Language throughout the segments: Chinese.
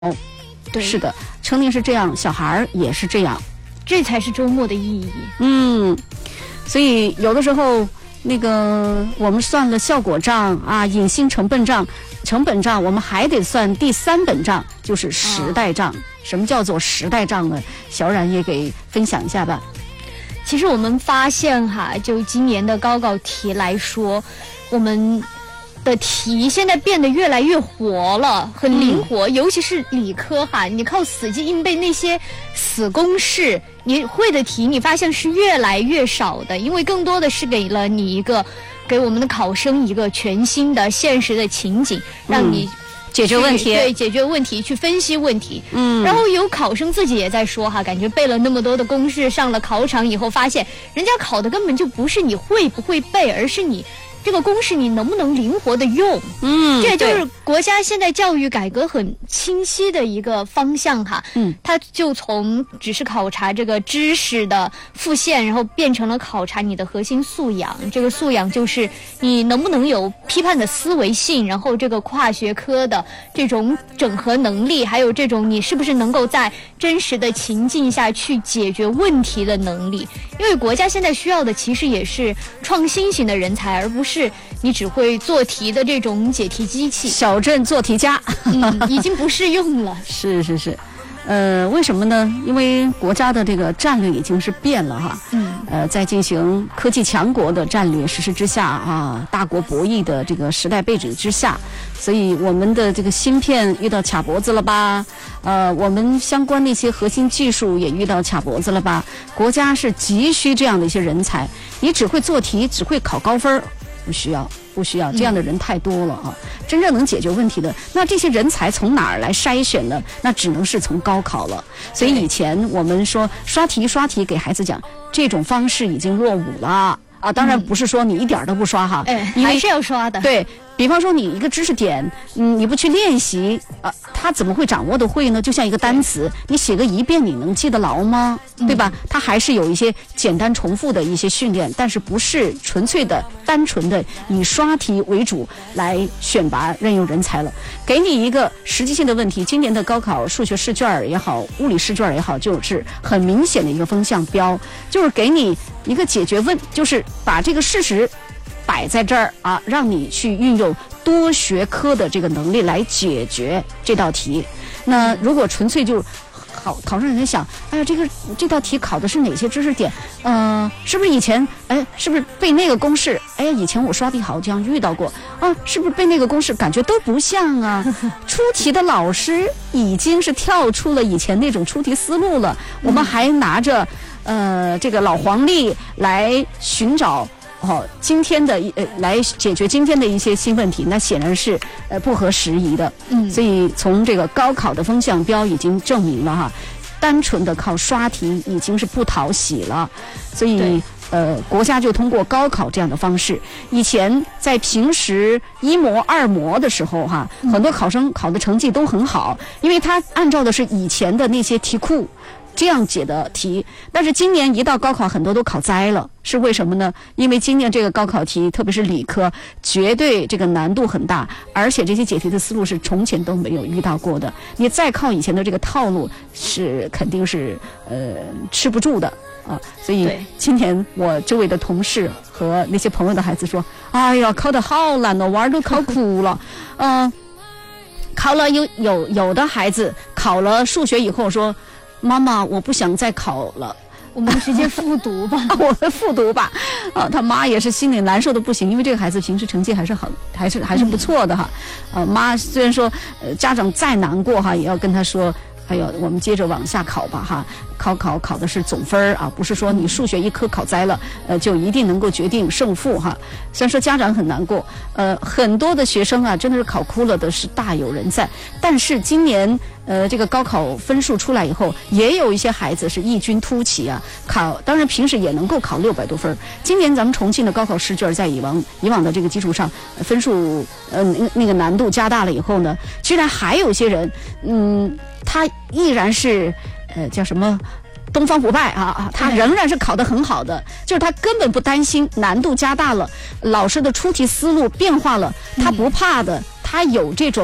对， 是的，成年是这样，小孩也是这样， 这才是周末的意义。 所以有的时候那个我们算了效果账啊，隐性成本账，我们还得算第3本账，就是时代账。什么叫做时代账呢？小冉也给分享一下吧。 其实我们发现哈，就今年的高考题来说，我们的题现在变得越来越活了，很灵活，尤其是理科哈，你靠死记硬背那些死公式，你会的题，你发现是越来越少的，因为更多的是给我们的考生一个全新的现实的情景，让你解决问题， 对，解决问题，去分析问题。然后有考生自己也在说哈，感觉背了那么多的公式，上了考场以后发现，人家考的根本就不是你会不会背，而是你这个公式你能不能灵活的用。这也就是国家现在教育改革很清晰的一个方向哈。它就从只是考察这个知识的复现，然后变成了考察你的核心素养。这个素养就是你能不能有批判的思维性，然后这个跨学科的这种整合能力，还有这种你是不是能够在真实的情境下去解决问题的能力。因为国家现在需要的其实也是创新型的人才，而不是你只会做题的这种解题机器， 小镇做题家。 已经不适用了。 是，为什么呢？因为国家的这个战略已经是变了哈。在进行科技强国的战略实施之下啊，大国博弈的这个时代背景之下，所以我们的这个芯片遇到卡脖子了吧？我们相关的一些核心技术也遇到卡脖子了吧？国家是急需这样的一些人才，你只会做题，只会考高分，不需要，这样的人太多了啊！真正能解决问题的，那这些人才从哪儿来筛选呢？那只能是从高考了。所以以前我们说刷题给孩子讲，这种方式已经落伍了啊！当然不是说你一点都不刷哈， 还是要刷的。 对。比方说你一个知识点，你不去练习他怎么会掌握得会呢？就像一个单词，你写个1遍你能记得牢吗？对吧？它还是有一些简单重复的一些训练，但是不是纯粹的单纯的以刷题为主来选拔任用人才了。给你一个实际性的问题，今年的高考数学试卷也好，物理试卷也好，就是很明显的一个风向标，就是给你一个解决就是把这个事实摆在这儿啊，让你去运用多学科的这个能力来解决这道题。那如果纯粹就考生在想，哎呀，这道题考的是哪些知识点？是不是以前是不是背那个公式？哎呀，以前我刷题好像遇到过啊，是不是背那个公式？感觉都不像啊。出题的老师已经是跳出了以前那种出题思路了，我们还拿着这个老黄历来寻找。今天的来解决今天的一些新问题，那显然是不合时宜的。所以从这个高考的风向标已经证明了哈，单纯的靠刷题已经是不讨喜了。所以国家就通过高考这样的方式，以前在平时1模2模的时候哈，很多考生考的成绩都很好，因为他按照的是以前的那些题库这样解的题，但是今年一到高考，很多都考栽了，是为什么呢？因为今年这个高考题，特别是理科，绝对这个难度很大，而且这些解题的思路是从前都没有遇到过的。你再靠以前的这个套路，是肯定是吃不住的啊。所以今年我周围的同事和那些朋友的孩子说：“哎呀，考得好难哦，娃儿都考哭了。”考了有的孩子考了数学以后说。妈妈，我不想再考了， 我们直接复读吧。 我们复读吧。他妈也是心里难受的不行，因为这个孩子平时成绩还是好，还是不错的哈。妈虽然说家长再难过哈，也要跟他说，哎呦，我们接着往下考吧哈。考的是总分啊，不是说你数学一科考栽了，就一定能够决定胜负哈。虽然说家长很难过，很多的学生啊，真的是考哭了的是大有人在。但是今年这个高考分数出来以后，也有一些孩子是异军突起啊，当然平时也能够考600多分。今年咱们重庆的高考试卷在以往的这个基础上，分数那个难度加大了以后呢，居然还有些人，他依然是叫什么？东方不败啊，他仍然是考得很好的，就是他根本不担心难度加大了，老师的出题思路变化了，他不怕的，他有这种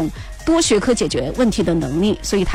多学科解决问题的能力，所以他